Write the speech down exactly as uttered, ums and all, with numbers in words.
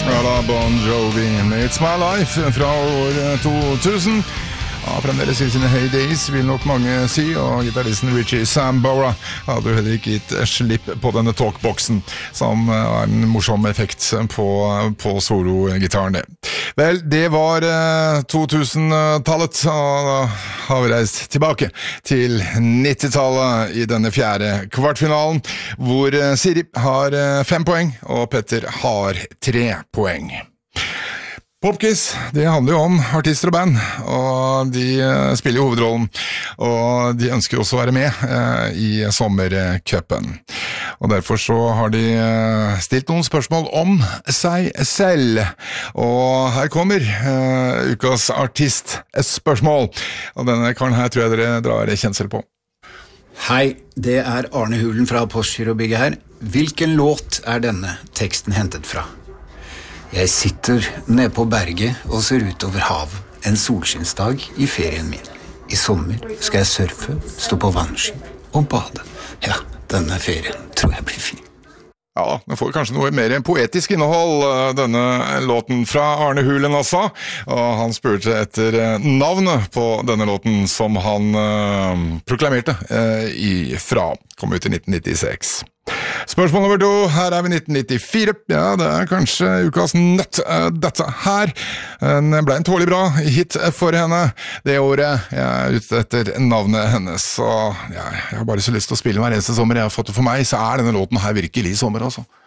Ja da, Bon Jovi, It's My Life fra år to tusen. Ja, fremdeles i sine heydays, vil nok mange si, og gitaristen Richie Sambora hadde jo heller ikke gitt slipp på denne talkboxen, som er en morsom effekt på, på solo-gitaren. Vel, det var eh, to tusen-tallet, og da har vi reist tilbake til nittitallet i denne fjerde kvartfinalen, hvor Siri har fem poeng, og Petter har tre poeng. Popquiz, det handler jo om artister og band, og de spiller jo hovedrollen, og de ønsker også å være med eh, i sommercupen. Og derfor så har de eh, stilt noen spørsmål om seg selv. Og her kommer eh, ukas artistspørsmål, og denne karen her tror jeg dere drar kjensel på. Hei, det er Arne Hulen fra Postgirobygget her. Hvilken låt er denne teksten hentet fra? Jeg sitter nede på berget og ser ut over havet en solskinnsdag i ferien min. I sommer skal jeg surfe, stå på vannski og bade. Ja, denne ferien tror jeg blir fin. Ja, den får kanskje noe mer poetisk innhold, denne låten fra Arne Hulen også, og han spurte etter navnet på denne låten som han uh, proklamerte uh, ifra, kom ut i nitten nittiseks. Spørsmål nummer to, her er vi nitten nittifire, ja, det er kanskje ukas nøtt, uh, dette her. Den ble en tålig bra hit for henne det året. Jeg er ute etter navnet hennes, og ja, jeg har bare så lyst til å spille hver eneste sommer jeg har fått det for meg, så er denne låten her virkelig sommer, altså.